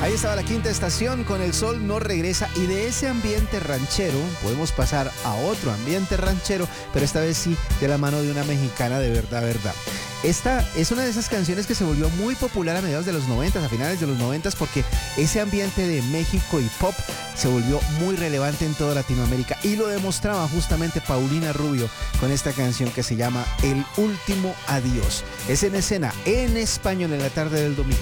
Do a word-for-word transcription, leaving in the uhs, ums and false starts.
Ahí estaba la quinta estación con El Sol No Regresa, y de ese ambiente ranchero podemos pasar a otro ambiente ranchero, pero esta vez sí de la mano de una mexicana de verdad, verdad. Esta es una de esas canciones que se volvió muy popular a mediados de los noventas, a finales de los noventas, porque ese ambiente de México y pop se volvió muy relevante en toda Latinoamérica, y lo demostraba justamente Paulina Rubio con esta canción que se llama El Último Adiós. Es en escena en español en la tarde del domingo.